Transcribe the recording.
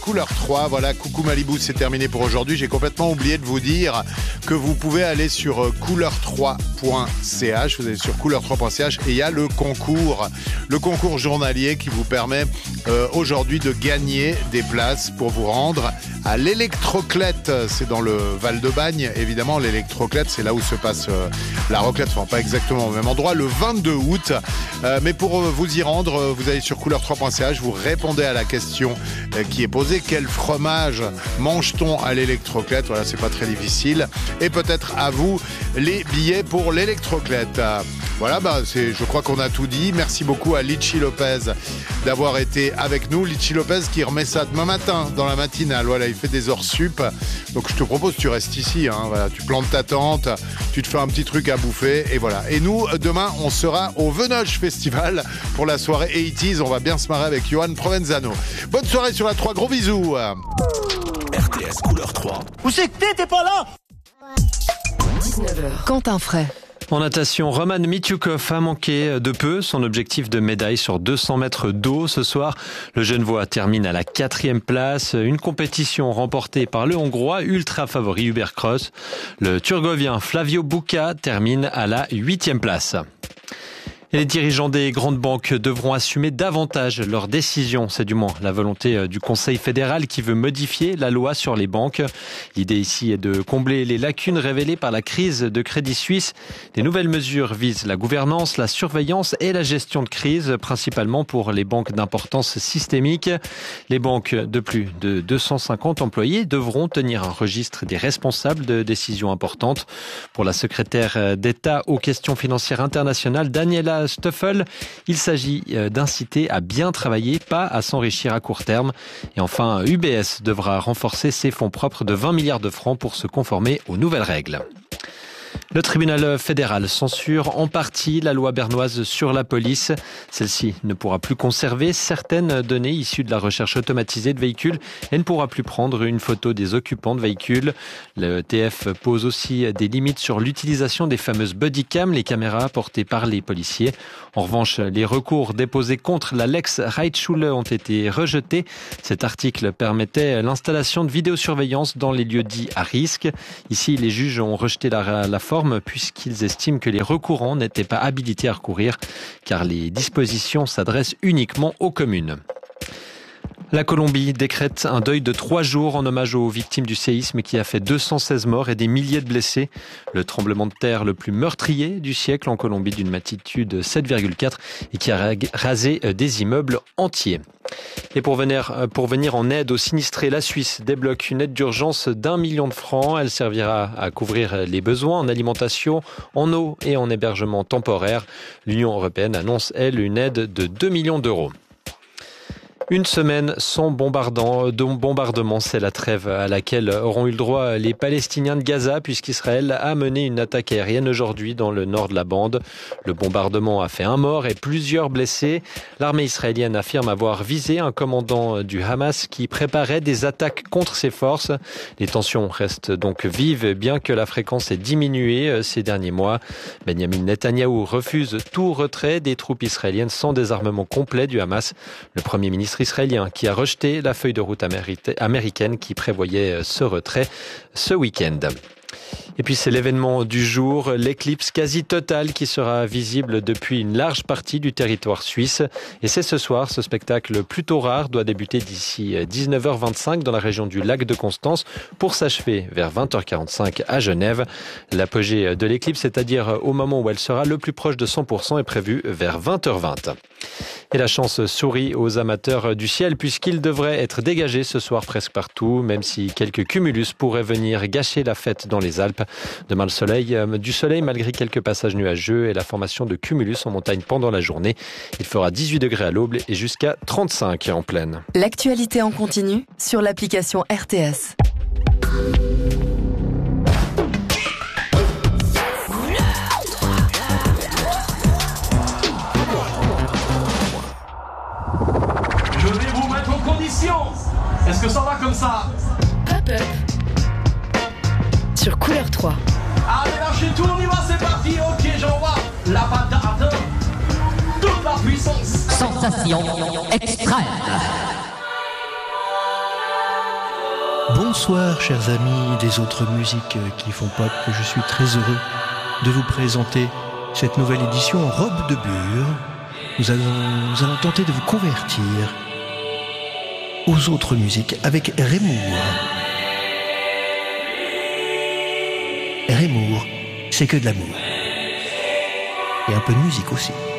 Couleur 3, voilà, coucou Malibu, c'est terminé pour aujourd'hui. J'ai complètement oublié de vous dire que vous pouvez aller sur couleur3.ch, vous allez sur couleur3.ch et il y a le concours journalier qui vous permet aujourd'hui de gagner des places pour vous rendre à l'Électroclette. C'est dans le Val-de-Bagne, évidemment. L'Électroclette, c'est là où se passe la raclette, enfin pas exactement au même endroit, le 22 août. Mais pour vous y rendre, vous allez sur couleur3.ch, vous répondez à la question qui est posée. Quel fromage mange-t-on à l'Électroclette? Voilà, c'est pas très difficile. Et peut-être à vous les billets pour l'Électroclette. Voilà, je crois qu'on a tout dit. Merci beaucoup à Litchi Lopez d'avoir été avec nous. Litchi Lopez qui remet ça demain matin dans la matinale. Voilà, il fait des heures sup. Donc je te propose, tu restes ici. Voilà, tu plantes ta tente, tu te fais un petit truc à bouffer et voilà. Et nous, demain, on sera au Venoge Festival pour la soirée 80s. On va bien se marrer avec Johan Provenzano. Bonne soirée sur la 3. Gros bisous. RTS Couleur 3. Où c'est que t'es pas là? 19h. Quentin Fray. En natation, Roman Mityukov a manqué de peu son objectif de médaille sur 200 mètres d'eau. Ce soir, le Genevois termine à la 4e place. Une compétition remportée par le Hongrois, ultra favori Hubert Cross. Le Turgovien Flavio Buca termine à la 8e place. Et les dirigeants des grandes banques devront assumer davantage leurs décisions. C'est du moins la volonté du Conseil fédéral qui veut modifier la loi sur les banques. L'idée ici est de combler les lacunes révélées par la crise de Crédit Suisse. Les nouvelles mesures visent la gouvernance, la surveillance et la gestion de crise, principalement pour les banques d'importance systémique. Les banques de plus de 250 employés devront tenir un registre des responsables de décisions importantes. Pour la secrétaire d'État aux questions financières internationales, Daniela Stoffel, il s'agit d'inciter à bien travailler, pas à s'enrichir à court terme. Et enfin, UBS devra renforcer ses fonds propres de 20 milliards de francs pour se conformer aux nouvelles règles. Le tribunal fédéral censure en partie la loi bernoise sur la police. Celle-ci ne pourra plus conserver certaines données issues de la recherche automatisée de véhicules et ne pourra plus prendre une photo des occupants de véhicules. Le TF pose aussi des limites sur l'utilisation des fameuses bodycams, les caméras portées par les policiers. En revanche, les recours déposés contre la Lex Reitschule ont été rejetés. Cet article permettait l'installation de vidéosurveillance dans les lieux dits à risque. Ici, les juges ont rejeté la forme puisqu'ils estiment que les recourants n'étaient pas habilités à recourir car les dispositions s'adressent uniquement aux communes. La Colombie décrète un deuil de 3 jours en hommage aux victimes du séisme qui a fait 216 morts et des milliers de blessés. Le tremblement de terre le plus meurtrier du siècle en Colombie d'une magnitude 7,4 et qui a rasé des immeubles entiers. Et pour venir en aide aux sinistrés, la Suisse débloque une aide d'urgence d'1 million de francs. Elle servira à couvrir les besoins en alimentation, en eau et en hébergement temporaire. L'Union européenne annonce, elle, une aide de 2 millions d'euros. Une semaine sans bombardement, c'est la trêve à laquelle auront eu le droit les Palestiniens de Gaza puisqu'Israël a mené une attaque aérienne aujourd'hui dans le nord de la bande. Le bombardement a fait 1 mort et plusieurs blessés. L'armée israélienne affirme avoir visé un commandant du Hamas qui préparait des attaques contre ses forces. Les tensions restent donc vives bien que la fréquence ait diminué ces derniers mois. Benjamin Netanyahou refuse tout retrait des troupes israéliennes sans désarmement complet du Hamas. Le Premier ministre israélien qui a rejeté la feuille de route américaine qui prévoyait ce retrait ce week-end. Et puis c'est l'événement du jour, l'éclipse quasi totale qui sera visible depuis une large partie du territoire suisse. Et c'est ce soir, ce spectacle plutôt rare doit débuter d'ici 19h25 dans la région du lac de Constance pour s'achever vers 20h45 à Genève. L'apogée de l'éclipse, c'est-à-dire au moment où elle sera le plus proche de 100%, est prévue vers 20h20. Et la chance sourit aux amateurs du ciel puisqu'il devrait être dégagé ce soir presque partout, même si quelques cumulus pourraient venir gâcher la fête dans les Alpes. Demain, du soleil malgré quelques passages nuageux et la formation de cumulus en montagne pendant la journée. Il fera 18 degrés à l'aube et jusqu'à 35 en pleine. L'actualité en continu sur l'application RTS. Je vais vous mettre en condition. Est-ce que ça va comme ça? Pop-up sur Couleur 3. Allez, lâchez tout, on y va, c'est parti. Ok, j'envoie la patate. Toute la puissance. Sensation extrême. Bonsoir chers amis des autres musiques qui font pop, je suis très heureux de vous présenter cette nouvelle édition en robe de bure. Nous allons tenter de vous convertir aux autres musiques avec Rémour. Rémour, c'est que de l'amour. Et un peu de musique aussi.